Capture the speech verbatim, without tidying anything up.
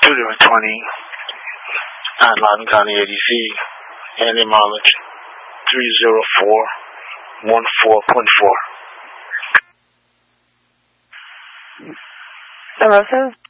two twenty at Loudoun County A D C, and the mileage three zero four one four point four. The Roses?